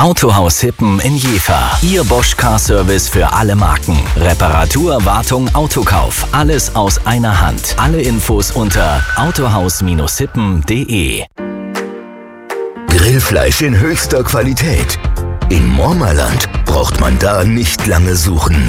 Autohaus Hippen in Jever. Ihr Bosch Car Service für alle Marken. Reparatur, Wartung, Autokauf. Alles aus einer Hand. Alle Infos unter autohaus-hippen.de. Grillfleisch in höchster Qualität. In Mormerland braucht man da nicht lange suchen.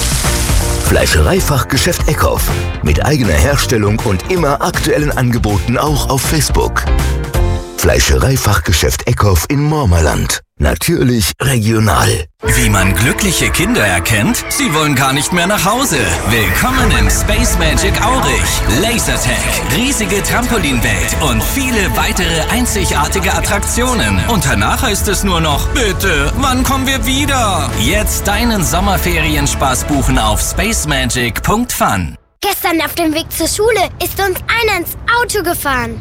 Fleischereifachgeschäft Eckhoff. Mit eigener Herstellung und immer aktuellen Angeboten auch auf Facebook. Fleischereifachgeschäft Eckhoff in Mormerland. Natürlich regional. Wie man glückliche Kinder erkennt? Sie wollen gar nicht mehr nach Hause. Willkommen im Space Magic Aurich. Lasertag, riesige Trampolinwelt und viele weitere einzigartige Attraktionen. Und danach heißt es nur noch, bitte, wann kommen wir wieder? Jetzt deinen Sommerferienspaß buchen auf spacemagic.fun. Gestern auf dem Weg zur Schule ist uns einer ins Auto gefahren.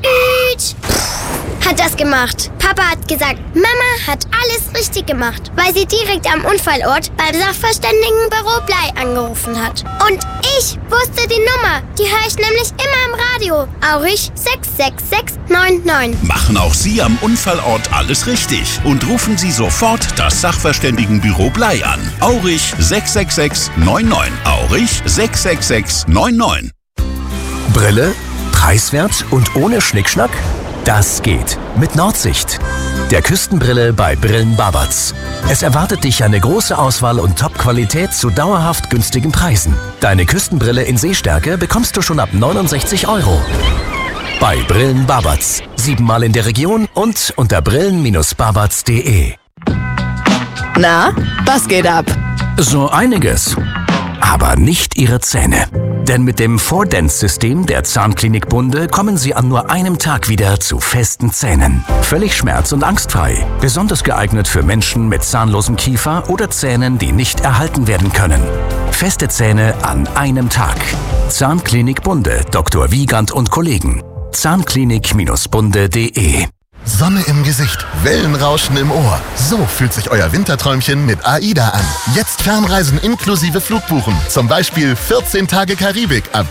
Hat das gemacht. Papa hat gesagt, Mama hat alles richtig gemacht, weil sie direkt am Unfallort beim Sachverständigenbüro Blei angerufen hat. Und ich wusste die Nummer. Die höre ich nämlich immer im Radio. Aurich 66699. Machen auch Sie am Unfallort alles richtig und rufen Sie sofort das Sachverständigenbüro Blei an. Aurich 66699. Aurich 66699. Brille, preiswert und ohne Schnickschnack? Das geht mit Nordsicht, der Küstenbrille bei Brillen Babatz. Es erwartet dich eine große Auswahl und Top-Qualität zu dauerhaft günstigen Preisen. Deine Küstenbrille in Sehstärke bekommst du schon ab 69 €. Bei Brillen Babatz. 7-mal in der Region und unter brillen-babatz.de. Na, was geht ab? So einiges. Aber nicht Ihre Zähne. Denn mit dem 4Dents-System der Zahnklinik Bunde kommen Sie an nur einem Tag wieder zu festen Zähnen. Völlig schmerz- und angstfrei. Besonders geeignet für Menschen mit zahnlosem Kiefer oder Zähnen, die nicht erhalten werden können. Feste Zähne an einem Tag. Zahnklinik Bunde, Dr. Wiegand und Kollegen. Zahnklinik-bunde.de. Sonne im Gesicht, Wellenrauschen im Ohr. So fühlt sich euer Winterträumchen mit AIDA an. Jetzt Fernreisen inklusive Flugbuchen. Zum Beispiel 14 Tage Karibik ab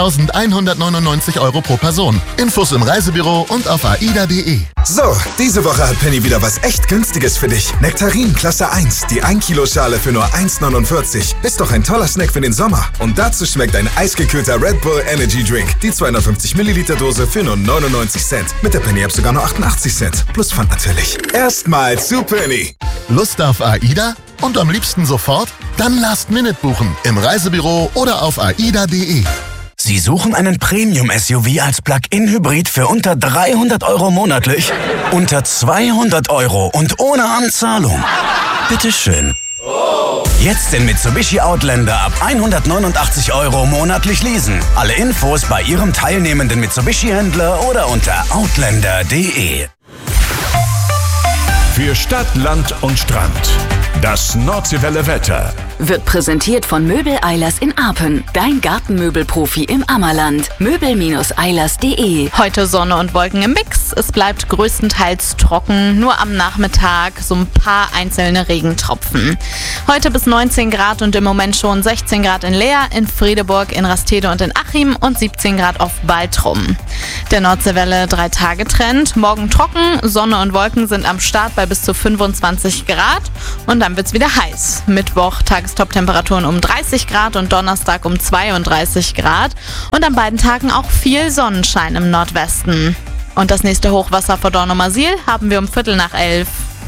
2.199 € pro Person. Infos im Reisebüro und auf aida.de. So, diese Woche hat Penny wieder was echt Günstiges für dich. Nektarin Klasse 1, die 1-Kilo-Schale für nur 1,49. Ist doch ein toller Snack für den Sommer. Und dazu schmeckt ein eisgekühlter Red Bull Energy Drink. Die 250 Milliliter Dose für nur 99 Cent. Mit der Penny-App sogar nur 88 Cent. Plus Pfand natürlich. Erstmal zu Penny. Lust auf AIDA? Und am liebsten sofort? Dann Last-Minute buchen. Im Reisebüro oder auf aida.de. Sie suchen einen Premium-SUV als Plug-in-Hybrid für unter 300 € monatlich? Unter 200 € und ohne Anzahlung? Bitteschön. Jetzt den Mitsubishi Outlander ab 189 € monatlich leasen. Alle Infos bei Ihrem teilnehmenden Mitsubishi-Händler oder unter outlander.de. Für Stadt, Land und Strand. Das Nordseewelle Wetter Wird präsentiert von Möbel Eilers in Apen. Dein Gartenmöbelprofi im Ammerland. Möbel-eilers.de. Heute Sonne und Wolken im Mix. Es bleibt größtenteils trocken. Nur am Nachmittag so ein paar einzelne Regentropfen. Heute bis 19 Grad und im Moment schon 16 Grad in Leer, in Friedeburg, in Rastede und in Achim und 17 Grad auf Baltrum. Der Nordseewelle 3-Tage-Trend. Morgen trocken, Sonne und Wolken sind am Start bei bis zu 25 Grad. Und dann wird's wieder heiß. Mittwoch Tagestop-Temperaturen um 30 Grad und Donnerstag um 32 Grad. Und an beiden Tagen auch viel Sonnenschein im Nordwesten. Und das nächste Hochwasser vor Dornumersiel haben wir um 11:15.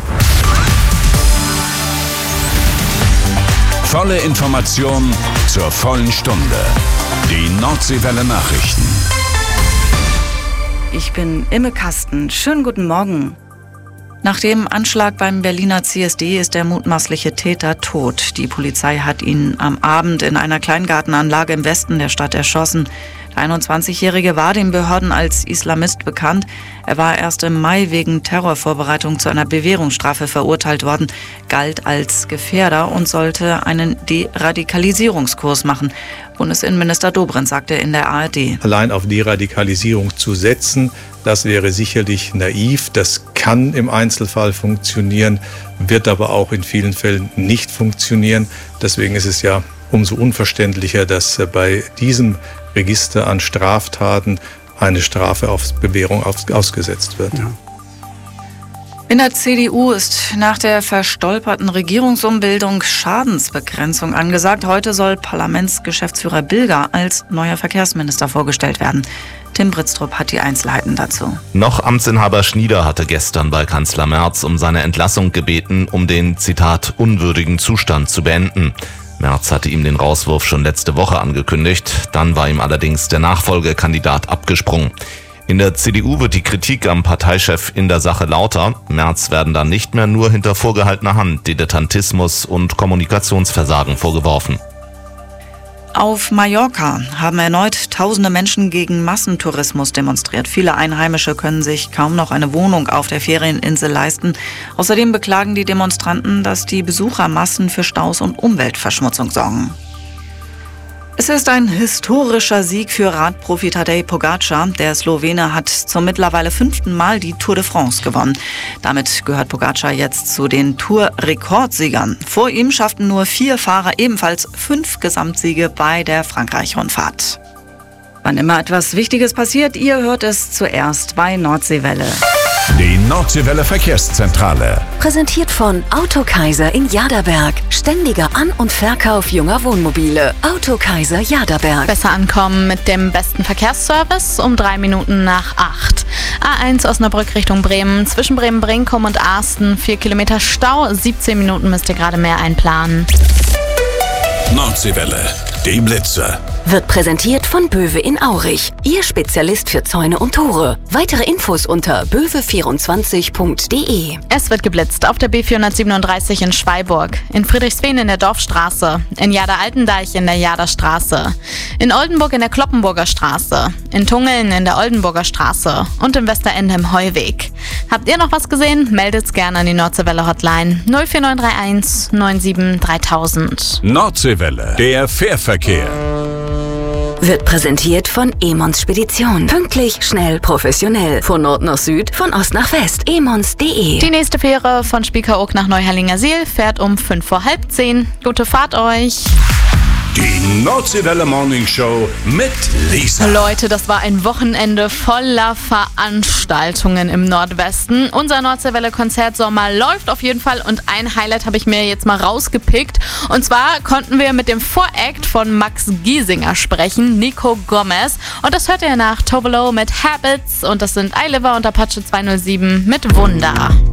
Volle Information zur vollen Stunde. Die Nordseewelle Nachrichten. Ich bin Imme Kasten. Schönen guten Morgen. Nach dem Anschlag beim Berliner CSD ist der mutmaßliche Täter tot. Die Polizei hat ihn am Abend in einer Kleingartenanlage im Westen der Stadt erschossen. Der 21-Jährige war den Behörden als Islamist bekannt. Er war erst im Mai wegen Terrorvorbereitung zu einer Bewährungsstrafe verurteilt worden, galt als Gefährder und sollte einen Deradikalisierungskurs machen. Bundesinnenminister Dobrindt sagte in der ARD. Allein auf Deradikalisierung zu setzen, das wäre sicherlich naiv. Das kann im Einzelfall funktionieren, wird aber auch in vielen Fällen nicht funktionieren. Deswegen ist es ja umso unverständlicher, dass bei diesem Register an Straftaten eine Strafe auf Bewährung ausgesetzt wird. Ja. In der CDU ist nach der verstolperten Regierungsumbildung Schadensbegrenzung angesagt. Heute soll Parlamentsgeschäftsführer Bilger als neuer Verkehrsminister vorgestellt werden. Tim Britztrup hat die Einzelheiten dazu. Noch Amtsinhaber Schnieder hatte gestern bei Kanzler Merz um seine Entlassung gebeten, um den, Zitat, unwürdigen Zustand zu beenden. Merz hatte ihm den Rauswurf schon letzte Woche angekündigt. Dann war ihm allerdings der Nachfolgekandidat abgesprungen. In der CDU wird die Kritik am Parteichef in der Sache lauter. Merz werden dann nicht mehr nur hinter vorgehaltener Hand Dilettantismus und Kommunikationsversagen vorgeworfen. Auf Mallorca haben erneut tausende Menschen gegen Massentourismus demonstriert. Viele Einheimische können sich kaum noch eine Wohnung auf der Ferieninsel leisten. Außerdem beklagen die Demonstranten, dass die Besuchermassen für Staus und Umweltverschmutzung sorgen. Es ist ein historischer Sieg für Radprofi Tadej Pogačar. Der Slowene hat zum mittlerweile 5. Mal die Tour de France gewonnen. Damit gehört Pogačar jetzt zu den Tour-Rekordsiegern. Vor ihm schafften nur 4 Fahrer ebenfalls 5 Gesamtsiege bei der Frankreich-Rundfahrt. Wann immer etwas Wichtiges passiert, ihr hört es zuerst bei Nordseewelle. Die Nordseewelle Verkehrszentrale. Präsentiert von Autokaiser in Jaderberg. Ständiger An- und Verkauf junger Wohnmobile. Autokaiser Jaderberg. Besser ankommen mit dem besten Verkehrsservice um 3 Minuten nach 8. A1 Osnabrück Richtung Bremen. Zwischen Bremen-Brinkum und Arsten 4 Kilometer Stau. 17 Minuten müsst ihr gerade mehr einplanen. Nordseewelle. Die Blitze. Wird präsentiert von Böwe in Aurich. Ihr Spezialist für Zäune und Tore. Weitere Infos unter böwe24.de. Es wird geblitzt auf der B437 in Schweiburg, in Friedrichsfehn in der Dorfstraße, in Jader-Altendeich in der Jaderstraße, in Oldenburg in der Kloppenburger Straße, in Tungeln in der Oldenburger Straße und im Westerende im Heuweg. Habt ihr noch was gesehen? Meldet's gerne an die Nordseewelle Hotline 04931 97 3000. Nordseewelle. Der Fährverkehr. Wird präsentiert von Emons Spedition. Pünktlich, schnell, professionell. Von Nord nach Süd, von Ost nach West. emons.de. Die nächste Fähre von Spiekeroog nach Neuherlingersiel fährt um 9:45. Gute Fahrt euch. Die Nordseewelle Morning Show mit Lisa. Leute, das war ein Wochenende voller Veranstaltungen im Nordwesten. Unser Nordseewelle-Konzertsommer läuft auf jeden Fall und ein Highlight habe ich mir jetzt mal rausgepickt. Und zwar konnten wir mit dem Voract von Max Giesinger sprechen, Nico Gomez. Und das hört ihr nach Tovolo mit Habits und das sind iLiver und Apache 207 mit Wunder.